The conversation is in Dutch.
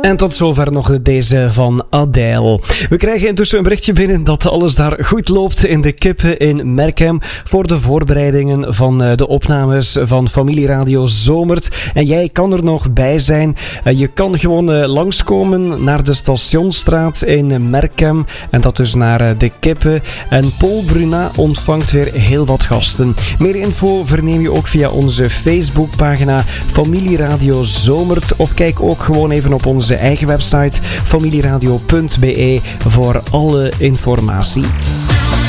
En tot zover nog deze van Adele. We krijgen intussen een berichtje binnen dat alles daar goed loopt in de Kippen in Merkem voor de voorbereidingen van de opnames van Familieradio Zomert. En jij kan er nog bij zijn. Je kan gewoon langskomen naar de Stationsstraat in Merkem en dat dus naar de Kippen. En Paul Bruna ontvangt weer heel wat gasten. Meer info verneem je ook via onze Facebookpagina Familieradio Zomert of kijk ook gewoon even op onze eigen website familieradio.be voor alle informatie.